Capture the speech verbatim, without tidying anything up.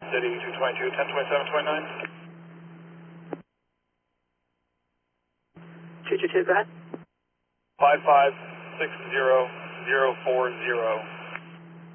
City two twenty-two, ten twenty-seven, twenty-nine. two two two, go ahead. five five six zero zero four zero.